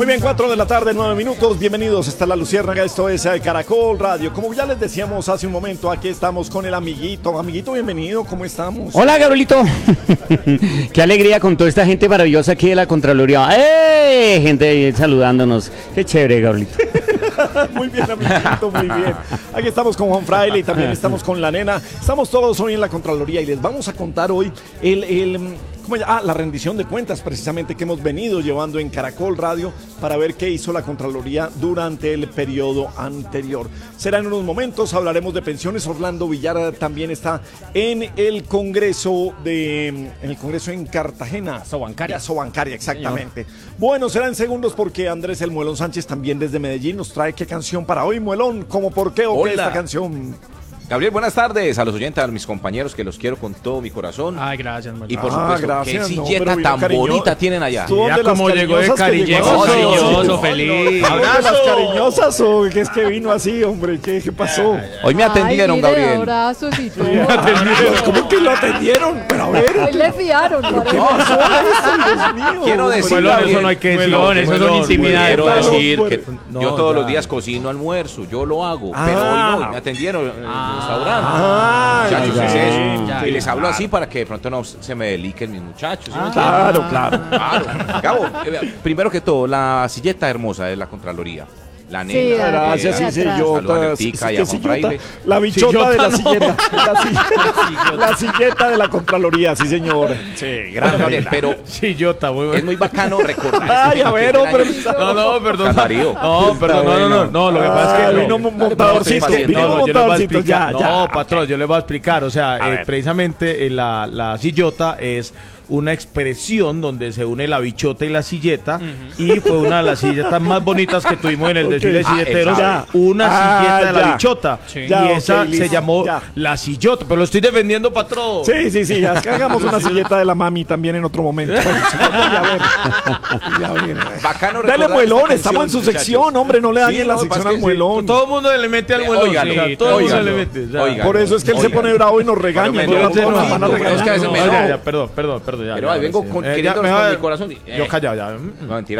Muy bien, 4 de la tarde, 9 minutos. Bienvenidos, está La Luciérnaga, esto es Caracol Radio. Como ya les decíamos hace un momento, aquí estamos con el amiguito. Amiguito, bienvenido, ¿cómo estamos? Hola, Gabrielito. Qué alegría con toda esta gente maravillosa aquí de la Contraloría. ¡Eh! Gente saludándonos. Qué chévere, Gabrielito. Muy bien, amiguito, muy bien. Aquí estamos con Juan Fraile y también estamos con la nena. Estamos todos hoy en la Contraloría y les vamos a contar hoy la rendición de cuentas precisamente que hemos venido llevando en Caracol Radio para ver qué hizo la Contraloría durante el periodo anterior. Será en unos momentos, hablaremos de pensiones. Orlando Villar también está en el Congreso en Cartagena. Sobancaria, exactamente. Señor. Bueno, será en segundos porque Andrés El Muelón Sánchez también desde Medellín nos trae qué canción para hoy, Muelón, ¿cómo por qué o qué esta canción? Gabriel, buenas tardes a los oyentes, a mis compañeros que los quiero con todo mi corazón. Ay, gracias, Manuel. Y por supuesto, gracias, qué silleta tan bonita tienen allá. Ya como llegó de cariñoso, feliz. ¿Abrazos? ¿Las cariñosas o qué es que vino así, hombre? ¿Qué pasó? Hoy me atendieron, Gabriel. Abrazos y todo. ¿Cómo que lo atendieron? Pero a ver. Hoy le fiaron. ¿Qué pasó? Dios mío. Quiero decir, Eso no hay que decir. Eso son intimidades. Quiero decir que No, yo todos ya. los días cocino almuerzo, yo lo hago, pero hoy no, me atendieron en el restaurante. Muchachos, ya, es eso. ya, Y les hablo claro. así para que de pronto no se me deliquen mis muchachos. ¿Sí me Claro. Claro. Gabo, primero que todo, la silleta hermosa de la Contraloría. La Sí, negra. Gracias, sí, Atrás. Saludos a sillota. Letica y a Juan Fraile. La bichota de la no. silleta. La silleta de la Contraloría, sí, señor. Sí, Bueno, Gabriel, pero Chillota, muy es bueno. muy bacano recordar. Ay, a ver, hombre. No, perdón. Darío. No, perdón, no, lo que pasa es que... Vino montadorcito. No, Vino yo les voy a montadorcito, explicar. ya. No, patrón, yo les voy a explicar. O sea, ver. precisamente la sillota es una expresión donde se une la bichota y la silleta, y fue una de las silletas más bonitas que tuvimos en el desfile de silleteros, ya. una silleta de la Ya. bichota, Sí. y Ya, esa ok, se listo. llamó Ya. la sillota, pero lo estoy defendiendo, patrón. Sí, ya hagamos una silleta de la mami también en otro momento. Ya ver. Bacano Dale, recordar Muelón, esta estamos en su canción, sección, muchachos. hombre, no le dañen Sí, la no, sección pasa al que sí. Muelón. Todo el mundo le mete al muelón. Óigalo, Todo el mundo óigalo, le mete. o sea, óigalo. Por eso es que él se Oiga. pone bravo y nos regaña. Pero No, me- no, no, nos van a no, regañar. es que a veces me ya, enojo. ya, perdón. Ya, Pero ahí vengo sí. con Ya, queriendo me con va- mi corazón. Yo callado, ya. No, mentira.